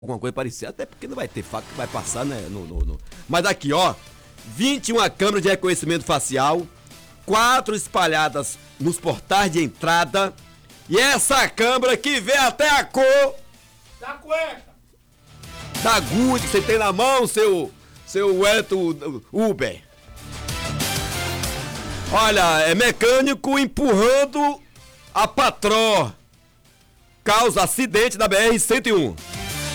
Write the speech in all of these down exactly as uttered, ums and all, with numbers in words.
alguma coisa parecida, até porque não vai ter faca que vai passar, né? No, no, no. Mas aqui, ó, vinte e uma câmeras de reconhecimento facial, quatro espalhadas nos portais de entrada, e essa câmera que vê até a cor da cueca, da Good que você tem na mão, seu, seu Wellington Uber. Olha, é mecânico empurrando a patroa, causa acidente na B R cento e um.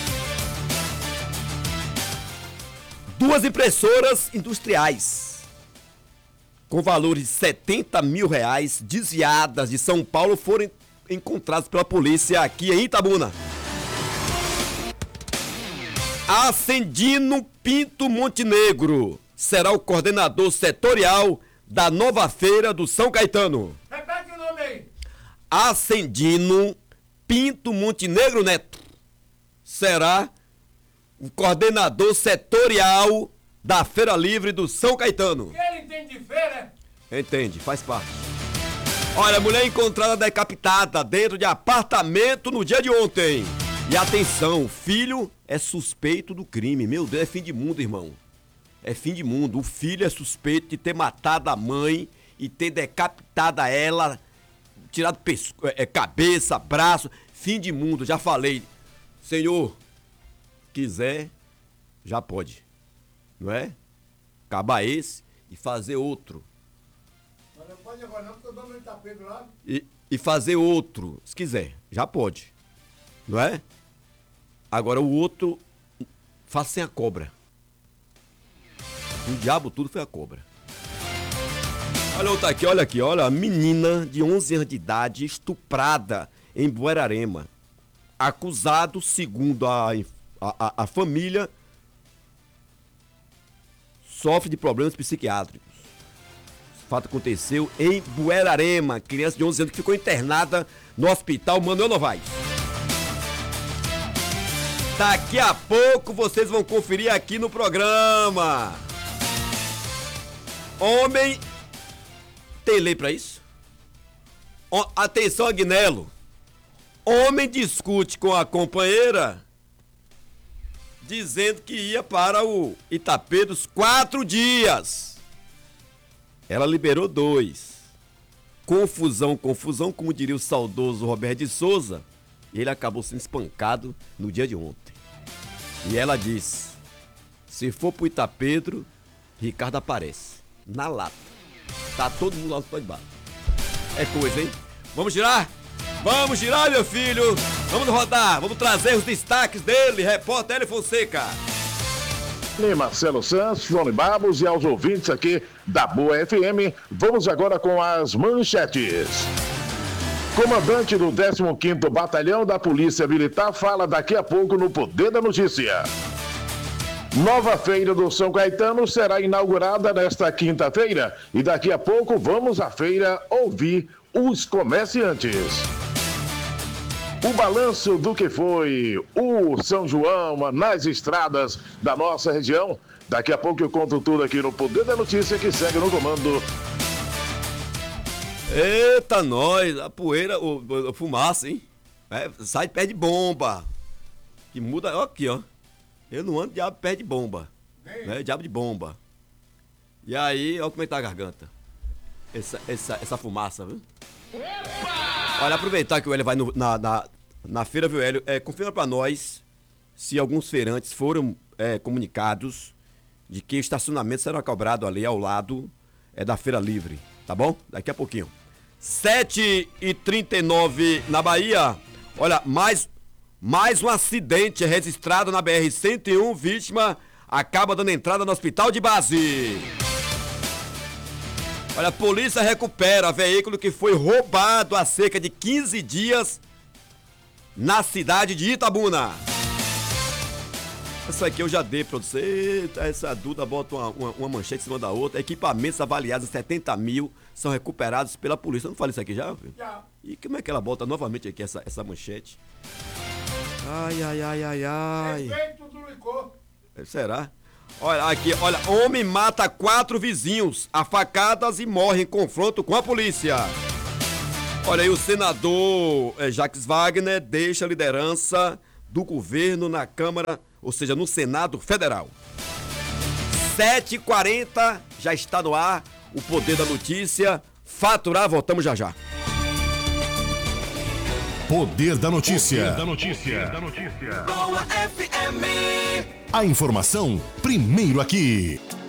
Duas impressoras industriais com valores de setenta mil reais desviadas de São Paulo foram encontradas pela polícia aqui em Itabuna. Ascendino Pinto Montenegro será o coordenador setorial da nova feira do São Caetano. Repete o nome aí. Ascendino Pinto Montenegro Neto será o coordenador setorial da Feira Livre do São Caetano. E ele entende de feira? Entende, faz parte. Olha, mulher encontrada decapitada dentro de apartamento no dia de ontem. E atenção, o filho é suspeito do crime. Meu Deus, é fim de mundo, irmão. É fim de mundo. O filho é suspeito de ter matado a mãe e ter decapitado ela, tirado pesco- é, cabeça, braço. Fim de mundo, já falei. Senhor, quiser, já pode. Não é? Acabar esse e fazer outro. Mas não pode agora não, porque o dono tá pego lá. E, e fazer outro, se quiser, já pode. Não é? Agora o outro, faça sem a cobra. O diabo tudo foi a cobra. Olha outra aqui, olha aqui, olha. A menina de onze anos de idade estuprada em Buerarema. Acusado, segundo a, a, a, a família, sofre de problemas psiquiátricos. O fato aconteceu em Buerarema. Criança de onze anos que ficou internada no hospital Manuel Novaes. Daqui a pouco vocês vão conferir aqui no programa. Homem... Tem lei pra isso? O... Atenção, Agnello. Homem discute com a companheira dizendo que ia para o Itapedos quatro dias. Ela liberou dois. Confusão, confusão, como diria o saudoso Roberto de Souza. Ele acabou sendo espancado no dia de ontem. E ela disse: se for pro Itapedro, Ricardo aparece. Na lata. Tá todo mundo lá no pé de baixo. É coisa, hein? Vamos girar? Vamos girar, meu filho! Vamos rodar, vamos trazer os destaques dele, repórter Hélio Fonseca. E Marcelo Santos, João Babos e aos ouvintes aqui da Boa F M, vamos agora com as manchetes. Comandante do décimo quinto Batalhão da Polícia Militar fala daqui a pouco no Poder da Notícia. Nova feira do São Caetano será inaugurada nesta quinta-feira e daqui a pouco vamos à feira ouvir os comerciantes. O balanço do que foi o São João nas estradas da nossa região. Daqui a pouco eu conto tudo aqui no Poder da Notícia, que segue no comando. Eita, nós, a poeira, o, a fumaça, hein? É, sai perto de bomba. Que muda, ó aqui, ó. Eu não ando diabo perto de bomba. Né? Diabo de bomba. E aí, ó como é que tá a garganta. Essa, essa, essa fumaça, viu? Olha, aproveitar que o Hélio vai no, na, na, na feira, viu, Hélio? É, confirma pra nós se alguns feirantes foram é, comunicados de que o estacionamento será cobrado ali ao lado é, da Feira Livre, tá bom? Daqui a pouquinho. sete e trinta e nove na Bahia. Olha, mais, mais um acidente registrado na B R cento e um. Vítima acaba dando entrada no hospital de base. Olha, a polícia recupera veículo que foi roubado há cerca de quinze dias na cidade de Itabuna. Essa aqui eu já dei pra você. Essa Duda bota uma, uma, uma manchete em cima da outra. Equipamentos avaliados em setenta mil são recuperados pela polícia. Eu não falei isso aqui já, filho? Já. E como é que ela bota novamente aqui essa, essa manchete? Ai, ai, ai, ai, ai. Respeito do licor. Será? Olha, aqui, olha, homem mata quatro vizinhos a facadas e morre em confronto com a polícia. Olha aí, o senador é, Jacques Wagner deixa a liderança do governo na Câmara, ou seja, no Senado Federal. sete e quarenta, já está no ar o Poder da Notícia. Faturar, voltamos já já. Poder da Notícia. Poder da Notícia. Poder da Notícia. Boa F M. A informação primeiro aqui.